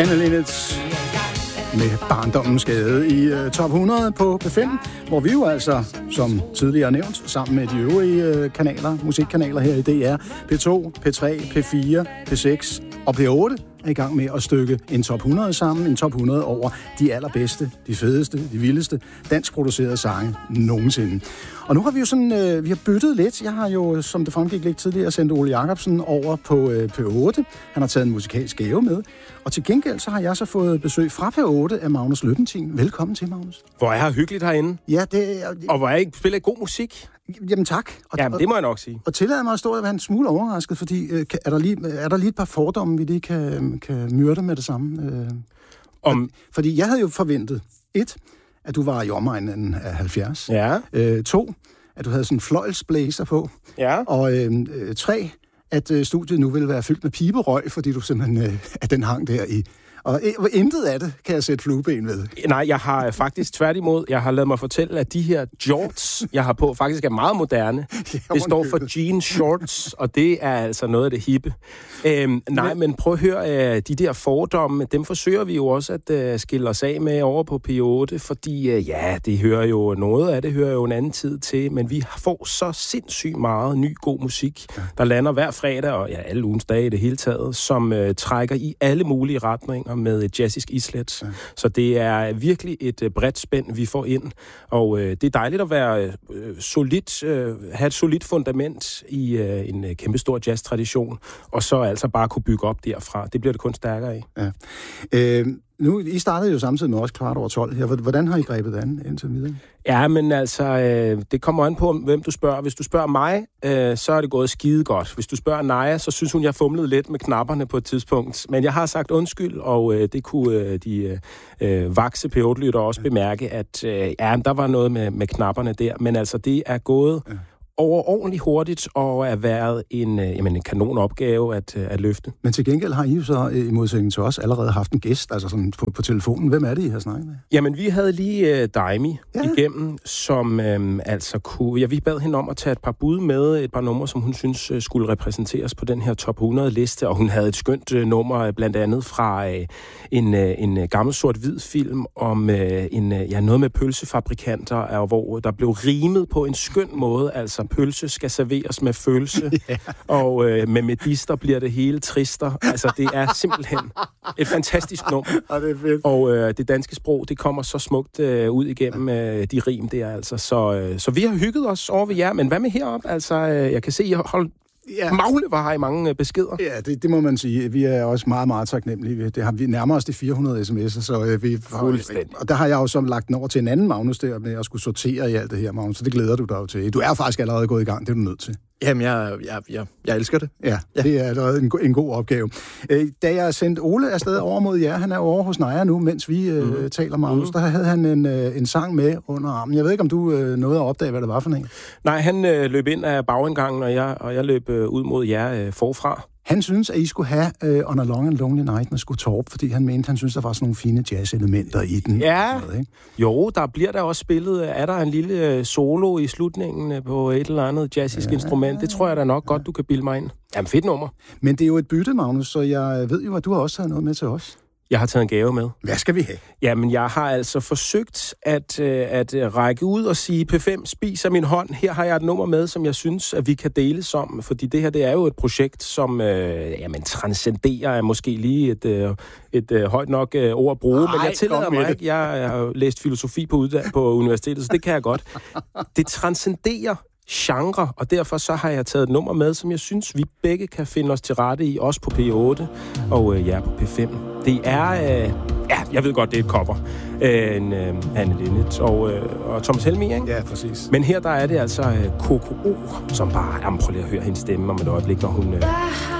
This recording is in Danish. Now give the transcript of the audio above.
Anne Linnet med Barndommens Gade i Top 100 på P5, hvor vi jo altså, som tidligere nævnt, sammen med de øvrige kanaler, musikkanaler her i DR, P2, P3, P4, P6 og P8, er i gang med at stykke en top 100 sammen. En top 100 over de allerbedste, de fedeste, de vildeste danskproducerede sange nogensinde. Og nu har vi jo sådan, vi har byttet lidt. Jeg har jo, som det fremgik lidt tidligere, sendt Ole Jacobsen over på P8. Han har taget en musikalsk gave med. Og til gengæld så har jeg så fået besøg fra P8 af Magnus Løttentin. Velkommen til, Magnus. Hvor er hyggeligt herinde. Ja, det er... Og hvor spiller god musik. Jamen tak. Jamen, det må jeg nok sige. Og tillad mig at stå og være en smule overrasket, fordi er der lige et par fordomme, vi lige kan myrde med det samme? Fordi jeg havde jo forventet, 1, at du var i omegnen af 70. Ja. 2, at du havde sådan en fløjlsblæser på. Ja. Og 3, at studiet nu ville være fyldt med piberøg, fordi du simpelthen er den hang der i. Og intet af det kan jeg sætte flueben ved. Nej, jeg har faktisk tværtimod, jeg har ladet mig fortælle, at de her jorts, jeg har på, faktisk er meget moderne. Det står for jean shorts, og det er altså noget af det hippe. Nej, men prøv at høre, de der fordomme, dem forsøger vi jo også at skille os af med over på P8, fordi det hører jo noget af det, hører jo en anden tid til, men vi får så sindssygt meget ny god musik, der lander hver fredag, og alle ugens dage i det hele taget, som trækker i alle mulige retninger med jazzisk islet. Ja. Så det er virkelig et bredt spænd, vi får ind. Og det er dejligt at være have et solidt fundament i en kæmpestor jazztradition, og så altså bare kunne bygge op derfra. Det bliver det kun stærkere af. Ja. Nu, I startede jo samtidig med os 12:15 her. Hvordan har I grebet det an indtil videre? Ja, men altså, det kommer an på, hvem du spørger. Hvis du spørger mig, så er det gået skide godt. Hvis du spørger Naja, så synes hun, jeg fumlede lidt med knapperne på et tidspunkt. Men jeg har sagt undskyld, og det kunne de vakse P8-lytter også bemærke, at der var noget med knapperne der. Men altså, det er gået overordentligt hurtigt og er været en kanonopgave at løfte. Men til gengæld har I jo så, i modsætning til os, allerede haft en gæst, altså sådan på telefonen. Hvem er det, I har snakket med? Jamen, vi havde lige Daimi igennem, som kunne... vi bad hende om at tage et par bud med, et par numre, som hun synes skulle repræsenteres på den her top 100-liste, og hun havde et skønt nummer, blandt andet fra en gammel sort-hvid film om noget med pølsefabrikanter, hvor der blev rimet på en skøn måde, altså pølse skal serveres med følelse, og med medister bliver det hele trister. Altså, det er simpelthen et fantastisk nummer. Og det er fedt. Og det danske sprog, det kommer så smukt ud igennem de rim der, altså. Så vi har hygget os over ved jer, men hvad med heroppe? Altså, jeg kan se, I har maglevarer i mange beskeder. Ja, det må man sige. Vi er også meget, meget taknemmelige. Det har vi nærmer os de 400 sms'er, så vi og der har jeg jo så lagt den over til en anden Magnus der med at skulle sortere i alt det her, Magnus, så det glæder du dig jo til. Du er faktisk allerede gået i gang, det er du nødt til. Jamen, jeg elsker det. Ja, det er allerede en god opgave. Da jeg sendte Ole afsted over mod jer, han er over hos Naja nu, mens vi taler, Magnus, der havde han en sang med under armen. Jeg ved ikke, om du nåede at opdage, hvad det var for en. Nej, han løb ind af bagindgangen, og jeg løb ud mod jer forfra. Han synes, at I skulle have On a Long and Lonely Night med Sgu Torp, fordi han synes, der var sådan nogle fine jazz-elementer i den. Ja, noget, ikke? Jo, der bliver der også spillet. Er der en lille solo i slutningen på et eller andet jazzisk instrument? Det tror jeg da nok godt, du kan bilde mig ind. Jamen, fedt nummer. Men det er jo et bytte, Magnus, så jeg ved jo, at du har også taget noget med til os. Jeg har taget en gave med. Hvad skal vi have? Jamen, jeg har altså forsøgt at række ud og sige, P5 spiser min hånd. Her har jeg et nummer med, som jeg synes, at vi kan deles om. Fordi det her, det er jo et projekt, som transcenderer er måske lige et højt nok ord at bruge. Men jeg tillader mig ikke. Jeg har jo læst filosofi på universitetet, så det kan jeg godt. Det transcenderer genre, og derfor så har jeg taget et nummer med, som jeg synes, vi begge kan finde os til rette i, også på P8 og på P5. Det er, jeg ved godt, det er et cover. Anne Linnet og Thomas Helmig, ikke? Ja, præcis. Men her der er det altså Coco O, som bare, prøv lige at høre hendes stemme om et øjeblik, når hun